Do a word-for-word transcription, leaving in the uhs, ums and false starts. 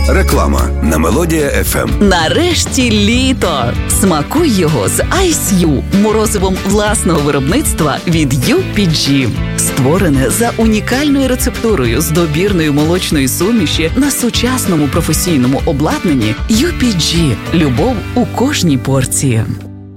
Реклама на Мелодія еф ем. Нарешті літо! Смакуй його з Ice You, морозивом власного виробництва від ю пі джі. Створене за унікальною рецептурою з добірної молочної суміші на сучасному професійному обладнанні ю пі джі. Любов у кожній порції.